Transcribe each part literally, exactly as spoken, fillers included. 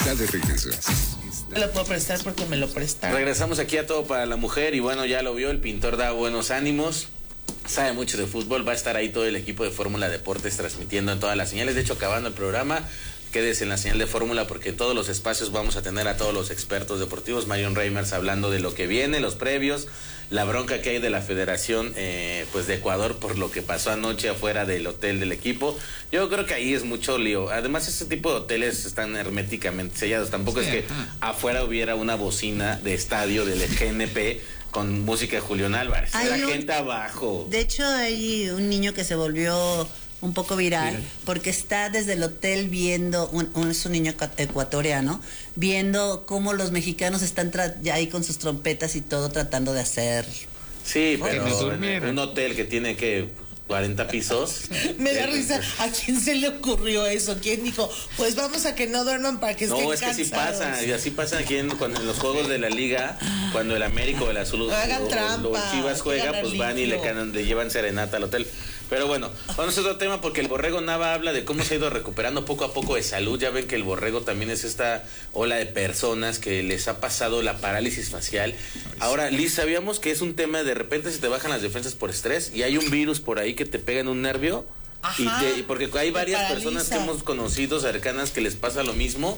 Está de regreso. Me lo puedo prestar porque me lo prestaron. Regresamos aquí a Todo para la Mujer y bueno, ya lo vio, el pintor da buenos ánimos, sabe mucho de fútbol, va a estar ahí todo el equipo de Fórmula Deportes transmitiendo en todas las señales. De hecho, acabando el programa, quédese en la señal de Fórmula porque en todos los espacios vamos a tener a todos los expertos deportivos. Marion Reimers hablando de lo que viene, los previos, la bronca que hay de la Federación eh, pues de Ecuador por lo que pasó anoche afuera del hotel del equipo. Yo creo que ahí es mucho lío. Además, ese tipo de hoteles están herméticamente sellados. Tampoco sí, es que ajá. afuera hubiera una bocina de estadio del G N P con música de Julián Álvarez. Hay la un... gente abajo. De hecho, hay un niño que se volvió un poco viral, sí, porque está desde el hotel viendo, un, un, es un niño ecuatoriano, viendo cómo los mexicanos están tra- ya ahí con sus trompetas y todo tratando de hacer... Sí, pero no un hotel que tiene que cuarenta pisos. Me da risa, ¿a quién se le ocurrió eso? ¿Quién dijo, pues vamos a que no duerman para que estén No, es cansados? que sí pasa, y así pasa aquí en, cuando, en los juegos de la liga, cuando el América o el Azul o, hagan trampa, o el Chivas juega, pues van y le, canan, le llevan serenata al hotel. Pero bueno, vamos a otro tema porque el Borrego Nava habla de cómo se ha ido recuperando poco a poco de salud. Ya ven que el Borrego también es esta ola de personas que les ha pasado la parálisis facial. Ahora, Liz, sabíamos que es un tema de repente se te bajan las defensas por estrés y hay un virus por ahí que te pega en un nervio. Ajá, y te, porque hay varias personas que hemos conocido cercanas que les pasa lo mismo.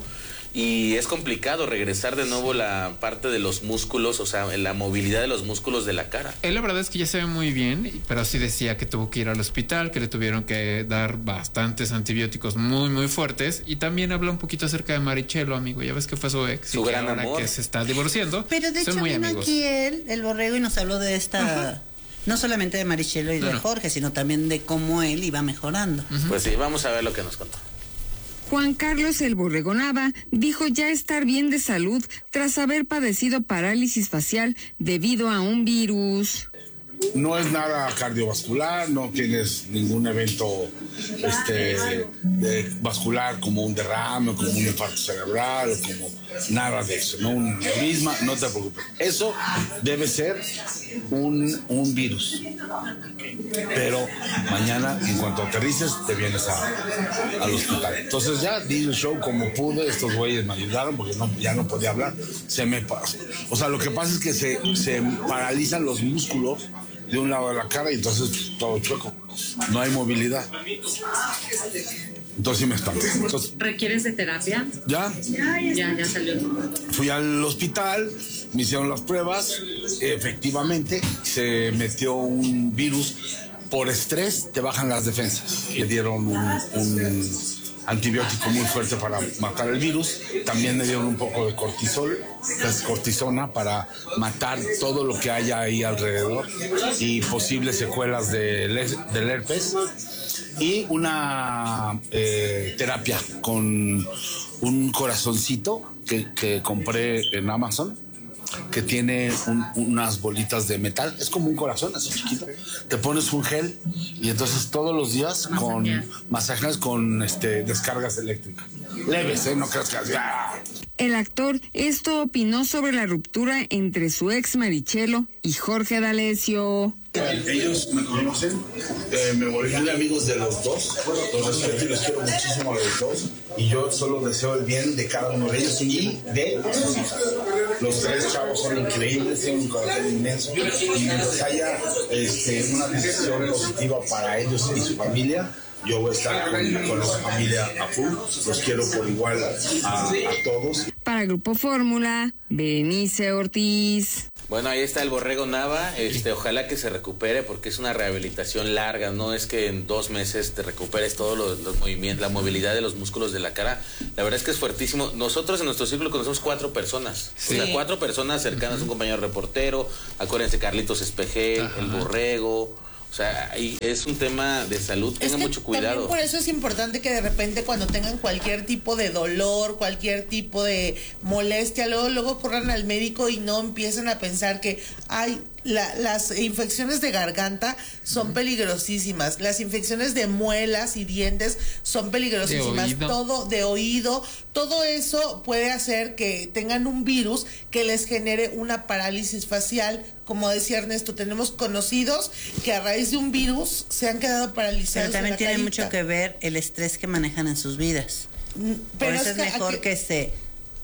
Y es complicado regresar de nuevo la parte de los músculos, o sea, la movilidad de los músculos de la cara. Él la verdad es que ya se ve muy bien, pero sí decía que tuvo que ir al hospital, que le tuvieron que dar bastantes antibióticos muy, muy fuertes. Y también habla un poquito acerca de Marichelo, amigo. Ya ves que fue su ex. Su gran amor. Que se está divorciando. Pero de hecho vino aquí él, el Borrego, y nos habló de esta... Ajá. No solamente de Marichelo y no, de Jorge, sino también de cómo él iba mejorando. Uh-huh. Pues sí, vamos a ver lo que nos contó. Juan Carlos El Borrego Nava dijo ya estar bien de salud tras haber padecido parálisis facial debido a un virus. No es nada cardiovascular, no tienes ningún evento este, de vascular como un derrame, o como un infarto cerebral, o como nada de eso, no un aneurisma, no te preocupes. Eso debe ser un, un virus. Pero mañana, en cuanto aterrices, te vienes a, al hospital. Entonces ya di el show como pude, estos güeyes me ayudaron porque no, ya no podía hablar. Se me pasó. O sea, lo que pasa es que se, se paralizan los músculos de un lado de la cara y entonces todo chueco. No hay movilidad. Entonces sí me espanté. Entonces, ¿requieres de terapia? ¿Ya? Ya, ya salió. Fui al hospital, me hicieron las pruebas, efectivamente se metió un virus. Por estrés te bajan las defensas. Le dieron un, un antibiótico muy fuerte para matar el virus. También le dieron un poco de cortisol, que es cortisona, para matar todo lo que haya ahí alrededor y posibles secuelas de, del herpes. Y una eh, terapia con un corazoncito que, que compré en Amazon, que tiene un, unas bolitas de metal. Es como un corazón, así chiquito. Te pones un gel y entonces todos los días con masajes con este, descargas eléctricas. Leves, ¿eh? No creas que... ¡Ah! El actor esto opinó sobre la ruptura entre su ex Marichelo y Jorge D'Alessio. Ellos me conocen, eh, me volví muy amigos de los dos, los respeto y los quiero muchísimo a los dos, y yo solo deseo el bien de cada uno de ellos y de sus hijas. Los tres chavos son increíbles, tienen un corazón inmenso, y mientras haya este, una decisión positiva para ellos y su familia, yo voy a estar con, con esa familia a full, los quiero por igual a, a todos. Para Grupo Fórmula, Berenice Ortiz. Bueno, ahí está el Borrego Nava, este, ojalá que se recupere porque es una rehabilitación larga, no es que en dos meses te recuperes todos los, los movimientos, la movilidad de los músculos de la cara. La verdad es que es fuertísimo. Nosotros en nuestro círculo conocemos cuatro personas, sí. O sea, cuatro personas cercanas, uh-huh. Un compañero reportero, acuérdense Carlitos Espejel, uh-huh. El Borrego. O sea, ahí es un tema de salud, tengan mucho cuidado. También por eso es importante que de repente cuando tengan cualquier tipo de dolor, cualquier tipo de molestia, luego luego corran al médico y no empiecen a pensar que ay, la, las infecciones de garganta son peligrosísimas, las infecciones de muelas y dientes son peligrosísimas, de todo de oído, todo eso puede hacer que tengan un virus que les genere una parálisis facial. Como decía Ernesto, tenemos conocidos que a raíz de un virus se han quedado paralizados. Pero también tiene carita. mucho que ver el estrés que manejan en sus vidas. Pero por eso es es mejor que... que se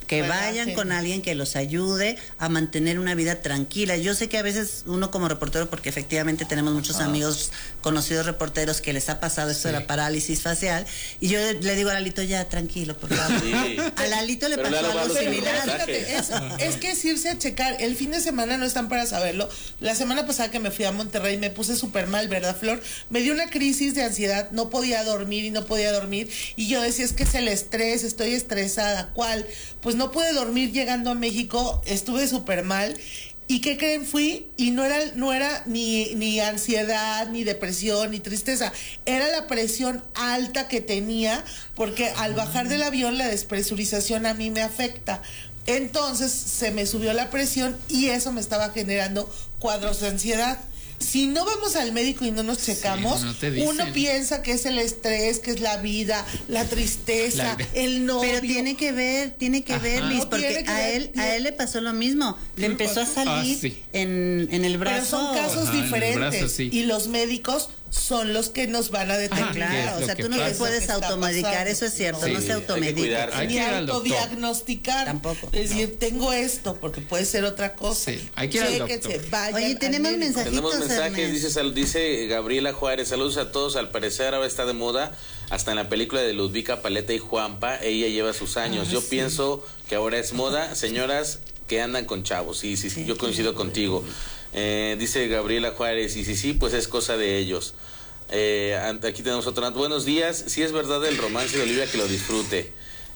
que Relajen. vayan con alguien que los ayude a mantener una vida tranquila. Yo sé que a veces uno como reportero, porque efectivamente tenemos muchos Ah. amigos conocidos reporteros que les ha pasado esto Sí. de la parálisis facial, y yo le digo a Lalito, ya tranquilo, por favor. Sí. A Lalito le Pero pasó Lalo va a algo los Pero similar. fíjate, es, es que es irse a checar. El fin de semana no están para saberlo. La semana pasada que me fui a Monterrey me puse súper mal, ¿verdad, Flor? Me dio una crisis de ansiedad, no podía dormir y no podía dormir. Y yo decía, es que es el estrés, estoy estresada. ¿Cuál? Pues no pude dormir llegando a México, estuve súper mal. ¿Y qué creen? Fui y no era, no era ni, ni ansiedad, ni depresión, ni tristeza. Era la presión alta que tenía, porque al bajar del avión la despresurización a mí me afecta. Entonces se me subió la presión y eso me estaba generando cuadros de ansiedad. Si no vamos al médico y no nos checamos, Sí, no te dicen. uno piensa que es el estrés, que es la vida, la tristeza, La- el novio. Pero tiene que ver, tiene que Ajá. ver, Liz, No, porque tiene que a ver, él, tiene- a él le pasó lo mismo. Le ¿Qué empezó a pasó? salir Ah, sí. en, en el Pero brazo. son casos Ajá, en el diferentes brazo, sí. y los médicos son los que nos van a detectar. Ah, ¿qué Claro, es o lo sea, que tú no pasa? te puedes ¿Qué está automedicar, pasando? eso es cierto, Sí, no hay se que automedica. cuidarse. Hay que Ni ir al doctor. autodiagnosticar. Tampoco. Es decir, tengo esto, porque puede ser otra cosa. Sí, hay que ir al Chéquense, doctor. vayan Oye, al tenemos médico. mensajes. Tenemos Mensajitos, mensajes, Ernest. dice, sal- dice Gabriela Juárez, saludos a todos, al parecer ahora está de moda, hasta en la película de Ludvika Paleta y Juanpa, ella lleva sus años, Ah, yo sí. pienso que ahora es moda, señoras que andan con chavos, sí, sí, sí, yo coincido contigo. Eh, dice Gabriela Juárez, y sí, sí, pues es cosa de ellos. Eh, ant- aquí tenemos otro, buenos días, si es verdad el romance de Olivia, que lo disfrute.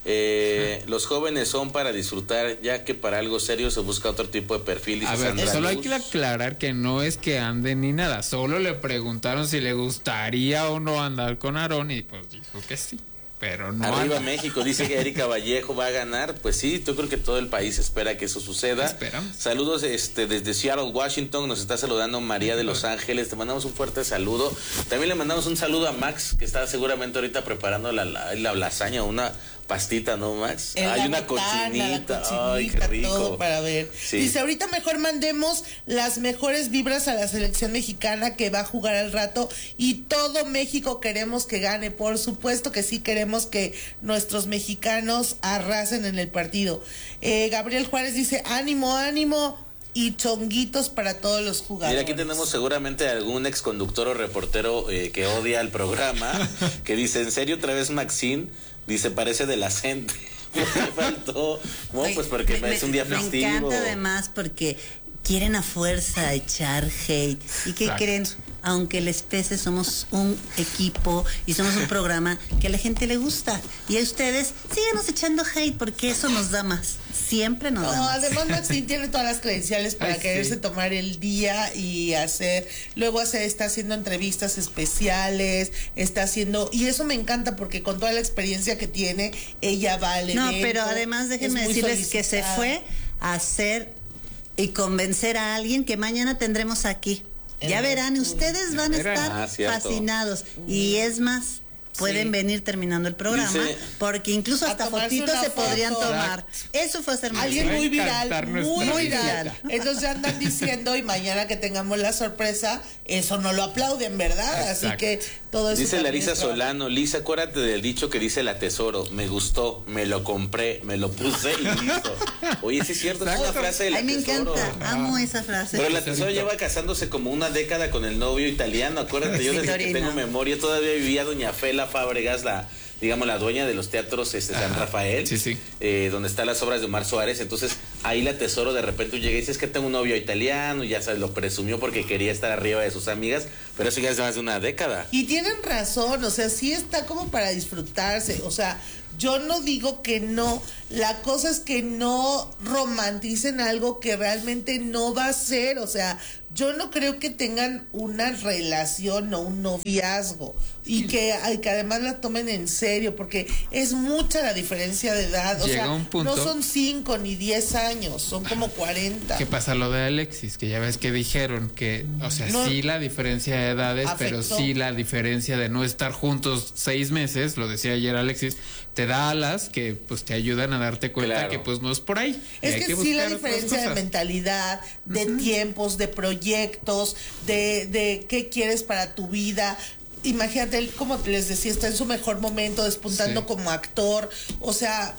Eh, los jóvenes son para disfrutar, ya que para algo serio se busca otro tipo de perfil. Dice A ver, Sandra solo hay Luz. que aclarar que no es que anden ni nada, solo le preguntaron si le gustaría o no andar con Aarón y pues dijo que sí, pero no Arriba anda. México, dice que Erika Vallejo va a ganar. Pues sí, yo creo que todo el país espera que eso suceda. Esperamos. Saludos este, desde Seattle, Washington. Nos está saludando María de Los Ángeles. Te mandamos un fuerte saludo. También le mandamos un saludo a Max, que está seguramente ahorita preparando la, la, la lasaña, una pastita, ¿no, Max? En Hay la una botana, cochinita. la Ay, qué cochinita, rico. todo para ver. Sí. Dice, ahorita mejor mandemos las mejores vibras a la selección mexicana que va a jugar al rato y todo México queremos que gane. Por supuesto que sí queremos que nuestros mexicanos arrasen en el partido. Eh, Gabriel Juárez dice, ánimo, ánimo y chonguitos para todos los jugadores. Mira, aquí tenemos seguramente algún ex conductor o reportero eh, que odia el programa, que dice, ¿en serio otra vez Maxine? Dice, parece de la gente. Me faltó. No, Oye, pues porque me- es un día me festivo. encanta además porque quieren a fuerza echar hate. ¿Y qué Exacto. creen? Aunque les pese, somos un equipo y somos un programa que a la gente le gusta. Y a ustedes, síganos echando hate porque eso nos da más. Siempre nos da No, más. además Maxine tiene todas las credenciales para Ay, quererse sí. tomar el día y hacer, luego hace, está haciendo entrevistas especiales, está haciendo, y eso me encanta porque con toda la experiencia que tiene, ella va al No, evento, pero además déjenme es muy decirles que se solicitada. fue a hacer y convencer a alguien que mañana tendremos aquí. En Ya el verán, estudio. ustedes van a verán. estar Ah, cierto. fascinados. Y es más, pueden Sí. venir terminando el programa, Dice- porque incluso A hasta tomarse fotitos una se podrían foto. tomar. Eso fue hacer Alguien Va a muy viral, encantar muy nuestra viral. visita. Entonces andan diciendo y mañana que tengamos la sorpresa, eso no lo aplauden, ¿verdad? Así Exacto. que todo eso. Dice también Larisa es trabajo. Solano, Lisa, acuérdate del dicho que dice la tesoro, me gustó, me lo compré, me lo puse y listo. Oye, sí es cierto, es una frase de la Ay, me tesoro. encanta, amo esa frase. Pero la tesoro lleva casándose como una década con el novio italiano, acuérdate, yo desde que Vitorino. tengo memoria todavía vivía doña Fela Fábregas, la digamos la dueña de los teatros este, San Ajá. Rafael, Sí, sí. eh, donde están las obras de Omar Suárez, entonces ahí la tesoro de repente llega y dice, es que tengo un novio italiano, y ya se lo presumió porque quería estar arriba de sus amigas, pero eso ya es más de una década. Y tienen razón, o sea, sí está como para disfrutarse, o sea, yo no digo que no, la cosa es que no romanticen algo que realmente no va a ser, o sea, yo no creo que tengan una relación o un noviazgo y que, ay, que además la tomen en serio, porque es mucha la diferencia de edad, o Llega sea, un punto- no son cinco ni diez años, son como cuarenta. ¿Qué pasa lo de Alexis? Que ya ves que dijeron que, o sea, No. sí la diferencia de edades, pero Afectó. sí la diferencia de no estar juntos seis meses, lo decía ayer Alexis, te da alas que pues te ayudan a darte cuenta Claro. que pues no es por ahí. y Es hay que, sí buscar la otras diferencia de cosas. mentalidad, de tiempos, de proyectos, de, de qué quieres para tu vida. Imagínate, él, como les decía, está en su mejor momento, despuntando Sí. como actor. O sea,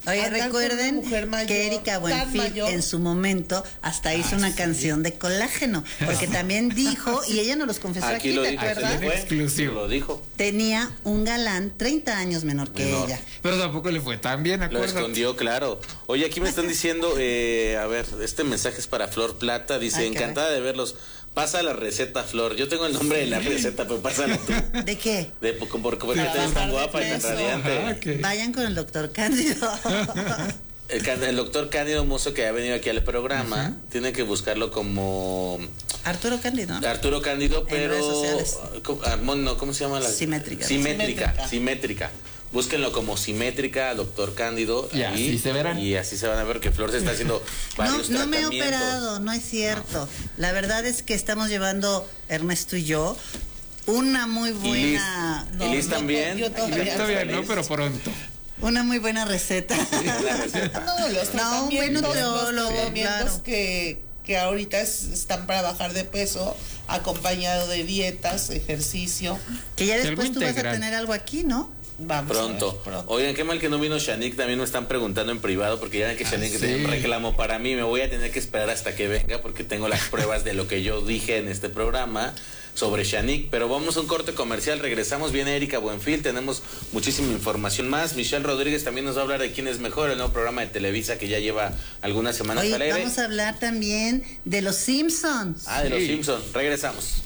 Oye, andar con recuerden una mujer mayor, que Erika tan Buenfil mayor. en su momento hasta hizo una canción de colágeno, porque también dijo, y ella nos los confesó aquí, Aquí lo ¿te dijo, acuerdas? se le fue, Exclusivo. lo dijo. Tenía un galán treinta años menor que Menor. ella. Pero tampoco le fue tan bien, Lo acuérdate. escondió, claro. Oye, aquí me están diciendo, eh, a ver, este mensaje es para Flor Plata, dice, Ay, encantada de verlos. Pasa la receta, Flor. Yo tengo el nombre de la receta, pero pásala tú. ¿De qué? De, porque porque te ves bajar tan de guapa y tan peso. radiante. Ajá, que- Vayan con el doctor Cándido. El, can- el doctor Cándido Mozo, que ha venido aquí al programa, tiene que buscarlo como Arturo Cándido, ¿no? Arturo Cándido, En pero... redes sociales. ¿Cómo, ah, no, ¿cómo se llama? La... Simétrica. Simétrica. Simétrica. Simétrica. Búsquenlo como Simétrica, doctor Cándido. Y así se verán. Y así se van a ver que Flor se está haciendo No, varios no me he tratamientos. operado, no es cierto. La verdad es que estamos llevando, Ernesto y yo, una muy Y Liz, buena, y Liz no, también. yo todavía Todavía no, Liz. pero pronto. una muy buena receta. La receta. No, los No, un buen tratamientos, nutriólogo, los tratamientos claro. que, que ahorita es- están para bajar de peso, acompañado de dietas, ejercicio. Que ya Algo después tú vas a integral. tener algo aquí, ¿no? Vamos a Pronto. ver, pronto. Oigan, qué mal que no vino Shanique. También me están preguntando en privado porque ya ven que Shanique sí. tiene un reclamo para mí. Me voy a tener que esperar hasta que venga porque tengo las pruebas de lo que yo dije en este programa sobre Shanique. Pero vamos a un corte comercial. Regresamos. Viene Erika Buenfil. Tenemos muchísima información más. Michelle Rodríguez también nos va a hablar de quién es mejor, el nuevo programa de Televisa que ya lleva algunas semanas Oye, al aire. vamos a hablar también de los Simpsons. Ah, de los Sí. Simpsons. Regresamos.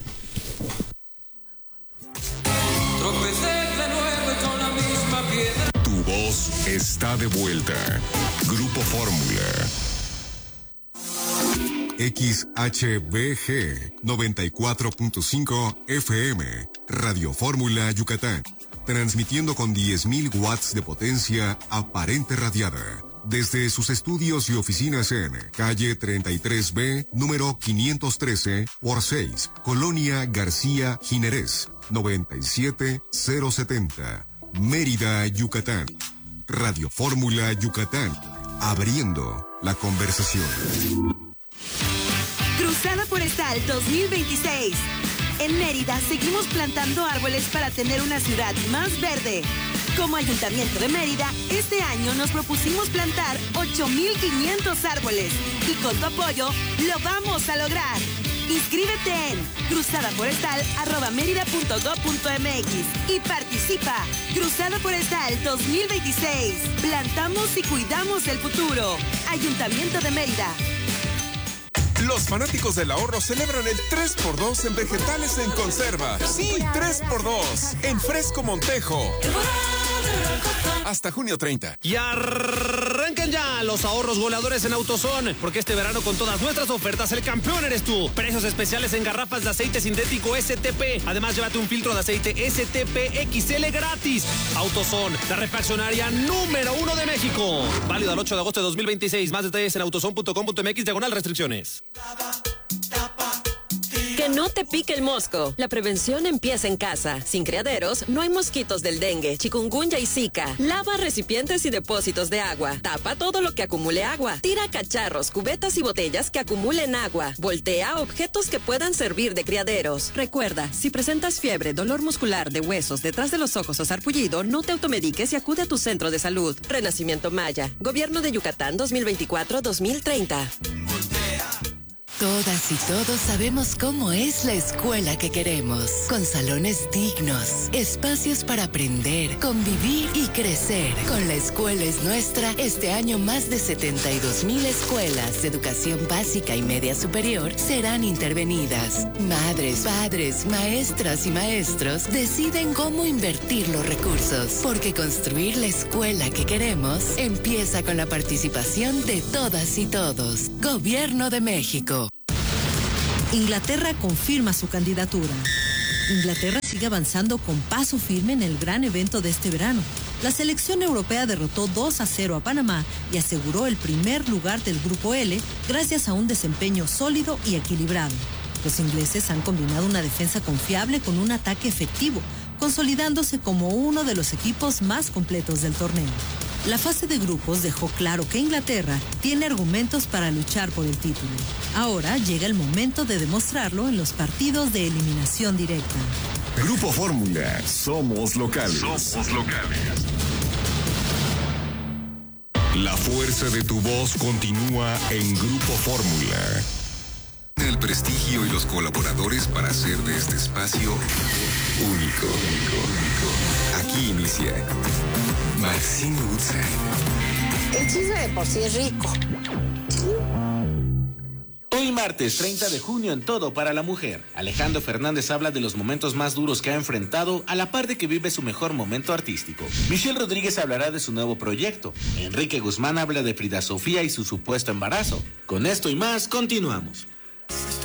Tropecé de nuevo con la misma piedra. Tu voz está de vuelta. Grupo Fórmula. X H B G noventa y cuatro punto cinco F M. Radio Fórmula Yucatán. Transmitiendo con diez mil watts de potencia aparente radiada. Desde sus estudios y oficinas en calle treinta y tres B, número quinientos trece por seis, Colonia García Jiménez, noventa y siete mil setenta, Mérida, Yucatán. Radio Fórmula Yucatán, abriendo la conversación. Cruzada Forestal dos mil veintiséis. En Mérida seguimos plantando árboles para tener una ciudad más verde. Como Ayuntamiento de Mérida, este año nos propusimos plantar ocho mil quinientos árboles y con tu apoyo lo vamos a lograr. Inscríbete en cruzadaforestal arroba mérida punto gob punto mx y participa. Cruzada Forestal dos mil veintiséis. Plantamos y cuidamos el futuro. Ayuntamiento de Mérida. Los fanáticos del ahorro celebran el tres por dos en vegetales en conserva. Sí, tres por dos en Fresco Montejo. Hasta junio treinta. Y arranquen ya los ahorros voladores en AutoZone, porque este verano con todas nuestras ofertas el campeón eres tú. Precios especiales en garrafas de aceite sintético S T P. Además, llévate un filtro de aceite S T P X L gratis. AutoZone, la refaccionaria número uno de México. Válido al ocho de agosto de dos mil veintiséis. Más detalles en autozone punto com punto mx, diagonal restricciones. Que no te pique el mosco. La prevención empieza en casa. Sin criaderos, no hay mosquitos del dengue, chikungunya y zika. Lava recipientes y depósitos de agua. Tapa todo lo que acumule agua. Tira cacharros, cubetas y botellas que acumulen agua. Voltea objetos que puedan servir de criaderos. Recuerda, si presentas fiebre, dolor muscular de huesos, detrás de los ojos o sarpullido, no te automediques y acude a tu centro de salud. Renacimiento Maya. Gobierno de Yucatán dos mil veinticuatro a dos mil treinta. Todas y todos sabemos cómo es la escuela que queremos, con salones dignos, espacios para aprender, convivir y crecer. Con La Escuela es Nuestra, este año más de setenta y dos mil escuelas de educación básica y media superior serán intervenidas. Madres, padres, maestras y maestros deciden cómo invertir los recursos, porque construir la escuela que queremos empieza con la participación de todas y todos. Gobierno de México. Inglaterra confirma su candidatura. Inglaterra sigue avanzando con paso firme en el gran evento de este verano. La selección europea derrotó dos a cero a Panamá y aseguró el primer lugar del Grupo L gracias a un desempeño sólido y equilibrado. Los ingleses han combinado una defensa confiable con un ataque efectivo, consolidándose como uno de los equipos más completos del torneo. La fase de grupos dejó claro que Inglaterra tiene argumentos para luchar por el título. Ahora llega el momento de demostrarlo en los partidos de eliminación directa. Grupo Fórmula, somos locales. Somos locales. La fuerza de tu voz continúa en Grupo Fórmula. El prestigio y los colaboradores para hacer de este espacio único. Aquí inicia Maxine Woodside. El chisme de por sí es rico. Hoy martes treinta de junio en Todo para la Mujer, Alejandro Fernández habla de los momentos más duros que ha enfrentado a la par de que vive su mejor momento artístico. Michelle Rodríguez hablará de su nuevo proyecto. Enrique Guzmán habla de Frida Sofía y su supuesto embarazo. Con esto y más, continuamos.